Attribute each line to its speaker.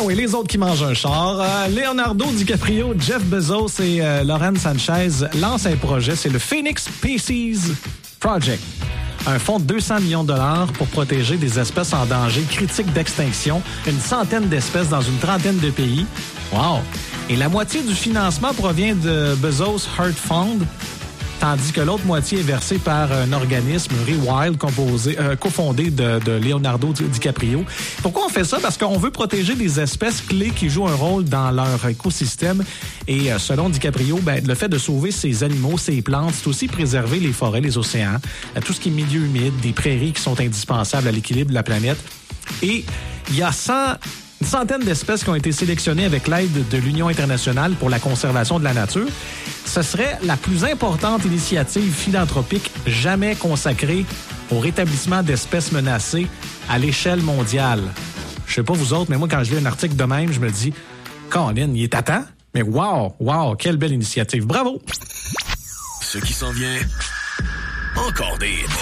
Speaker 1: oui, les autres qui mangent un char. Leonardo DiCaprio, Jeff Bezos et Lauren Sanchez lancent un projet. C'est le Phoenix Species Project. Un fonds de 200 millions de dollars pour protéger des espèces en danger critique d'extinction. Une centaine d'espèces dans une trentaine de pays. Wow! Et la moitié du financement provient de Bezos Heart Fund, tandis que l'autre moitié est versée par un organisme, Rewild, cofondé de Leonardo DiCaprio. Pourquoi on fait ça? Parce qu'on veut protéger des espèces clés qui jouent un rôle dans leur écosystème. Et selon DiCaprio, le fait de sauver ces animaux, ces plantes, c'est aussi préserver les forêts, les océans, tout ce qui est milieu humide, des prairies qui sont indispensables à l'équilibre de la planète. Et il y a une centaine d'espèces qui ont été sélectionnées avec l'aide de l'Union internationale pour la conservation de la nature. Ce serait la plus importante initiative philanthropique jamais consacrée au rétablissement d'espèces menacées à l'échelle mondiale. Je sais pas vous autres, mais moi, quand je lis un article de même, je me dis, Colin, il est à temps? Mais wow, quelle belle initiative. Bravo!
Speaker 2: Ce qui s'en vient, encore des hits.